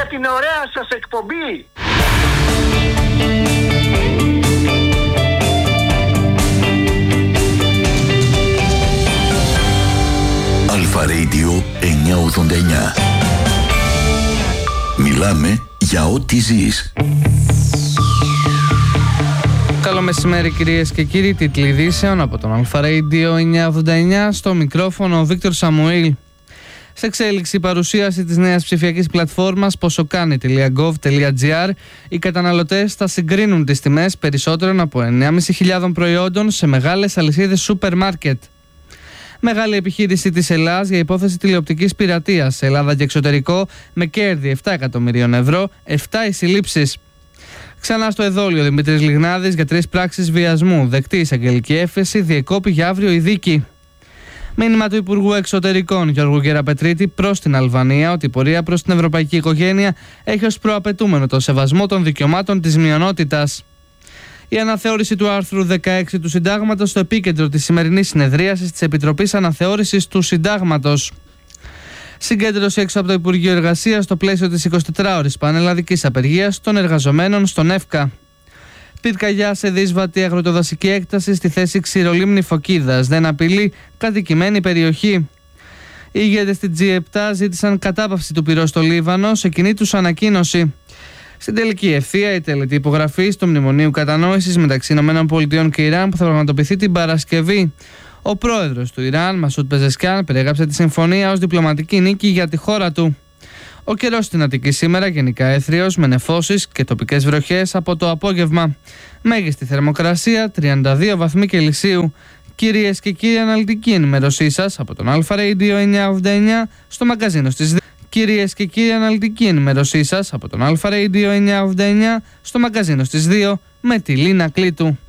για την ωραία σας εκπομπή. Αλφα Radio 989. Μιλάμε για ό,τι ζεις. Καλό μεσημέρι κυρίες και κύριοι, τίτλοι ειδήσεων από τον Αλφα Radio 989, στο μικρόφωνο ο Βίκτορ Σαμουήλ. Σε εξέλιξη η παρουσίαση της νέας ψηφιακής πλατφόρμας posokani.gov.gr, οι καταναλωτές θα συγκρίνουν τις τιμές περισσότερων από 9.500 προϊόντων σε μεγάλες αλυσίδες σούπερ μάρκετ. Μεγάλη επιχείρηση της Ελλάδας για υπόθεση τηλεοπτικής πειρατείας σε Ελλάδα και εξωτερικό, με κέρδη 7 εκατομμυρίων ευρώ, 7 οι συλλήψεις. Ξανά στο εδόλιο, Δημήτρης Λιγνάδης για 3 πράξεις βιασμού, δεκτή εισαγγελική έφεση, διεκόπη για αύριο η δίκη. Μήνυμα του Υπουργού Εξωτερικών Γιώργου Γεραπετρίτη προς την Αλβανία ότι η πορεία προς την ευρωπαϊκή οικογένεια έχει ως προαπαιτούμενο το σεβασμό των δικαιωμάτων της μειονότητας. Η αναθεώρηση του άρθρου 16 του Συντάγματος στο επίκεντρο της σημερινής συνεδρίασης της Επιτροπής Αναθεώρησης του Συντάγματος. Συγκέντρωση έξω από το Υπουργείο Εργασίας στο πλαίσιο της 24ωρης πανελλαδικής απεργίας των εργαζομένων στον ΕΦΚΑ. Πυρκαγιά σε δύσβατη αγροτοδασική έκταση στη θέση Ξηρολίμνη Φωκίδας. Δεν απειλεί κατοικημένη περιοχή. Οι ηγέτες της G7 ζήτησαν κατάπαυση του πυρός στο Λίβανο σε κοινή τους ανακοίνωση. Στην τελική ευθεία, η τελετή υπογραφής του Μνημονίου Κατανόησης μεταξύ ΗΠΑ και Ιράν που θα πραγματοποιηθεί την Παρασκευή. Ο πρόεδρος του Ιράν, Μασούτ Πεζεσκιάν, περιέγραψε τη συμφωνία ως διπλωματική νίκη για τη χώρα του. Ο καιρός στην Αττική σήμερα γενικά έθριος με νεφώσεις και τοπικές βροχές από το απόγευμα. Μέγιστη θερμοκρασία 32 βαθμοί Κελσίου. Κυρίες και κύριοι, αναλυτική ενημέρωσή σας από τον Αλφα Radio 989 στο μαγκαζίνο στις 2. Κυρίες και κύριοι, αναλυτική ενημέρωσή σας από τον Αλφα Radio 989 στο μαγκαζίνο στις 2 με τη Λίνα Κλήτου.